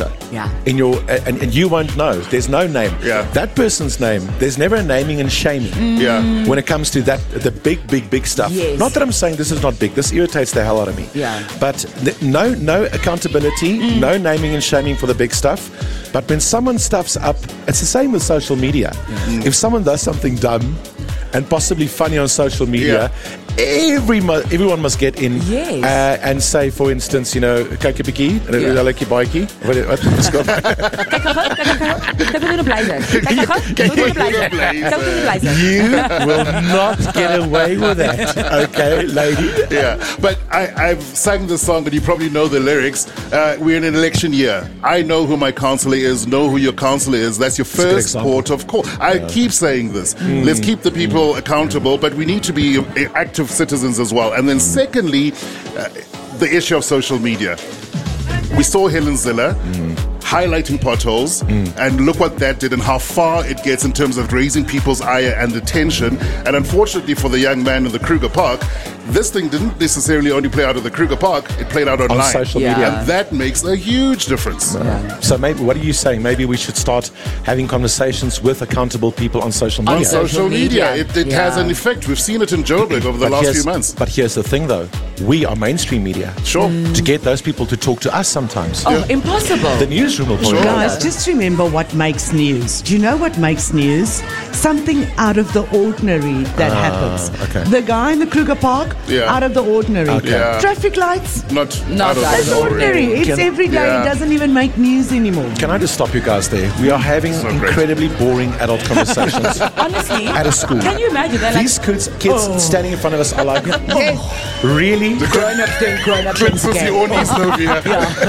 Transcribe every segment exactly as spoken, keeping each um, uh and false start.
photo. Yeah. In your and, and you won't know. There's no name. Yeah. That person's name. There's never a naming and shaming. Yeah. When it comes to that, the big, big, big stuff. Yes. Not that I'm saying this is not big. This irritates the hell out of me. Yeah. But th- no, no accountability, mm. no naming and shaming for the big stuff. But when someone stuffs up, it's the same with social media. Yeah. Mm. If someone does something dumb and possibly funny on social media, yeah. every mu- everyone must get in yes. uh, and say, for instance, you know, kyk 'n bietjie, lelletjie baadjie. Wat wat verskil? Kyk gou, kyk gou. Kyk hoe 'n blazer. Kyk gou, kyk hoe 'n blazer. Kyk hoe 'n blazer. You will not get away with that, okay, lady? Yeah, but I, I've sang this song and you probably know the lyrics. Uh, we're in an election year. I know who my counselor is, know who your counselor is. That's your first port of call. I yeah. keep saying this. Mm. Let's keep the people mm. accountable, but we need to be active citizens as well. And then secondly, uh, the issue of social media. We saw Helen Ziller mm. highlighting potholes, mm. and look what that did and how far it gets in terms of raising people's ire and attention. And unfortunately for the young man in the Kruger Park, this thing didn't necessarily only play out at the Kruger Park, it played out online. On social yeah. media. And that makes a huge difference. Yeah. So maybe, what are you saying? Maybe we should start having conversations with accountable people on social media. On social media. It, it yeah. has an effect. We've seen it in Joburg over the but last few months. But here's the thing though. We are mainstream media. Sure. Mm. To get those people to talk to us sometimes. Oh, yeah. impossible. The newsroom will Sure. Guys, just remember what makes news. Do you know what makes news? Something out of the ordinary that Ah, happens. okay. The guy in the Kruger Park, Yeah. out of the ordinary. Okay. Yeah. Traffic lights, Not, Not out of that it's the ordinary. It's Can- every day. Yeah. It doesn't even make news anymore. Can I just stop you guys there? We are having So great. incredibly boring adult conversations Honestly, at a school. can you imagine that? Like, These kids, kids Oh. standing in front of us are like, yeah, really? grown-ups doing grown-up Clint things. Pussy Ornies over here.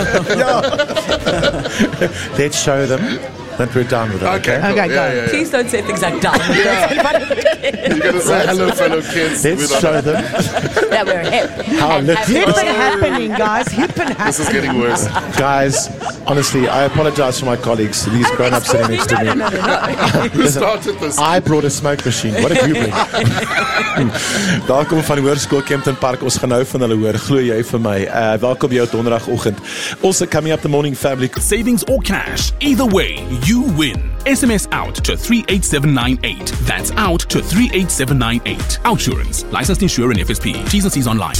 Let's show them that we're done with it, okay? cool. Okay, yeah, go. yeah, yeah. Please don't say things like dumb. You're going to say hello, fellow kids. Let's with show them That we're hip. how And lit- have Hip fun. and happening, guys. Hip and happening. This is getting worse. Guys, honestly, I apologize for my colleagues, these grown-ups sitting next to me. No, no, no, no. Who started this? I brought a smoke machine. What did you bring? Welkom van die Hoërskool Kempton Park. Ons gaan nou van hulle hoor. Glo jy vir my. Uh, welkom by jou donderdagoggend. Also coming up the morning family. Savings or cash, either way, you win. S M S out to three eight seven nine eight. That's out to three eight seven nine eight. Outsurance. Licensed insurer and F S P. T's and C's online.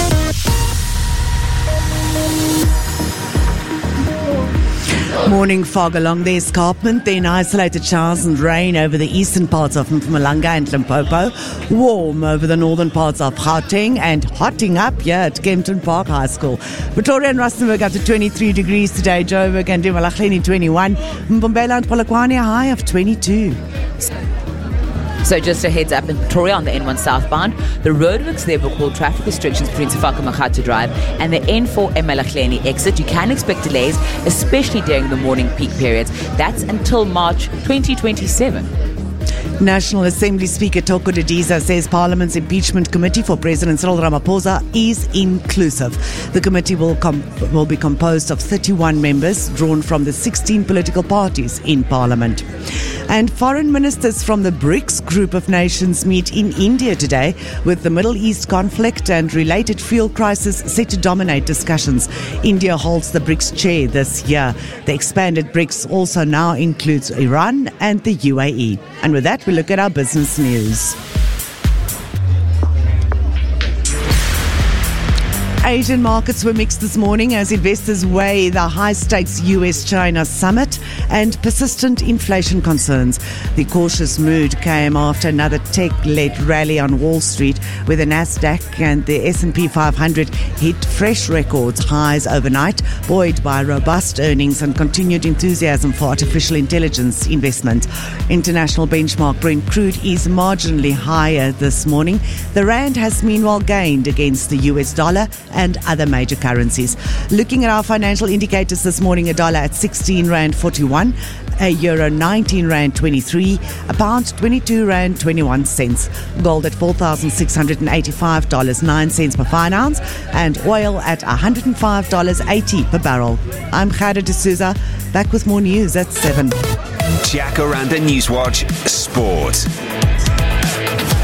Morning fog along the escarpment, then isolated showers and rain over the eastern parts of Mpumalanga and Limpopo, warm over the northern parts of Gauteng, and hotting up here at Kempton Park High School. Pretoria and Rustenburg up to twenty-three degrees today, Joburg and Emalakeni twenty-one, Mbombela and Polokwane a high of twenty-two. So just a heads up in Pretoria on the N one southbound, the roadworks there will call traffic restrictions between Sefaka Makhatha Drive and the N four Emalakeni exit. You can expect delays, especially during the morning peak periods. That's until March twenty twenty-seven. National Assembly Speaker Toko Didiza says Parliament's impeachment committee for President Cyril Ramaphosa is inclusive. The committee will com- will be composed of thirty-one members drawn from the sixteen political parties in Parliament. And foreign ministers from the BRICS group of nations meet in India today, with the Middle East conflict and related fuel crisis set to dominate discussions. India holds the BRICS chair this year. The expanded BRICS also now includes Iran and the U A E. And with that, we look at our business news. Asian markets were mixed this morning as investors weigh the high-stakes U S China summit and persistent inflation concerns. The cautious mood came after another tech-led rally on Wall Street, where the Nasdaq and the S and P five hundred hit fresh records highs overnight, buoyed by robust earnings and continued enthusiasm for artificial intelligence investment. International benchmark Brent crude is marginally higher this morning. The rand has meanwhile gained against the U S dollar and other major currencies. Looking at our financial indicators this morning, a dollar at sixteen rand forty-one, a euro nineteen rand twenty-three, a pound twenty-two rand twenty-one cents, gold at four thousand six hundred eighty-five dollars and nine cents per fine ounce, and oil at one hundred five dollars and eighty cents per barrel. I'm Khada D'Souza, back with more news at seven. Jacaranda Newswatch Sport.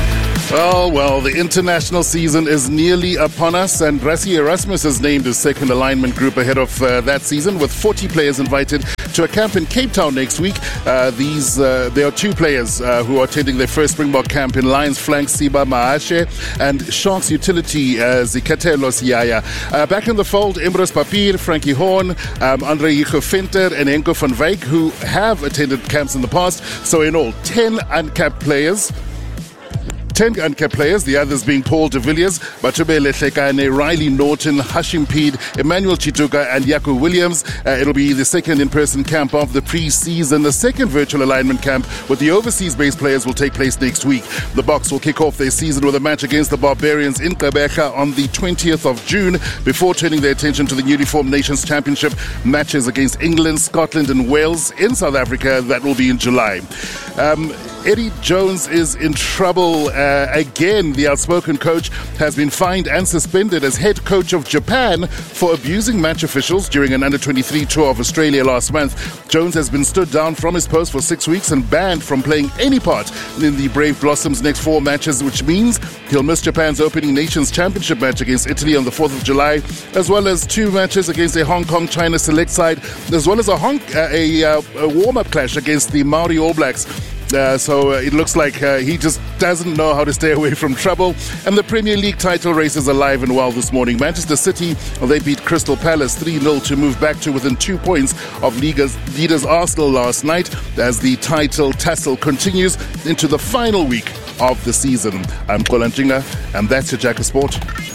Oh, well, the international season is nearly upon us, and Rassie Erasmus is named as second alignment group ahead of uh, that season, with forty players invited to a camp in Cape Town next week. Uh, these uh, There are two players uh, who are attending their first Springbok camp in Lions flank Siba Mahashe and Sharks utility uh, Zikatelo Siaya. Uh, back in the fold, Imrus Papir, Frankie Horn, um, Andre Venter and Henko van Wyk, who have attended camps in the past. So in all, ten uncapped players. ten uncapped players, the others being Paul de Villiers, Batubele Hlekane, Riley Norton, Hashim Peed, Emmanuel Chituka and Yaku Williams. Uh, it'll be the second in-person camp of the pre-season. The second virtual alignment camp with the overseas-based players will take place next week. The Boks will kick off their season with a match against the Barbarians in Gqeberha on the twentieth of June before turning their attention to the newly formed Nations Championship matches against England, Scotland and Wales in South Africa. That will be in July. Um, Eddie Jones is in trouble uh, again. The outspoken coach has been fined and suspended as head coach of Japan for abusing match officials during an under twenty-three tour of Australia last month. Jones has been stood down from his post for six weeks and banned from playing any part in the Brave Blossoms' next four matches, which means he'll miss Japan's opening Nations Championship match against Italy on the fourth of July, as well as two matches against a Hong Kong China select side, as well as a, Hong, uh, a, uh, a warm-up clash against the Maori All Blacks. Uh, so uh, it looks like uh, he just doesn't know how to stay away from trouble. And the Premier League title race is alive and well this morning. Manchester City, well, they beat Crystal Palace three nil to move back to within two points of leaders, leaders Arsenal last night as the title tussle continues into the final week of the season. I'm Kola Njinga, and that's your Jack of Sport.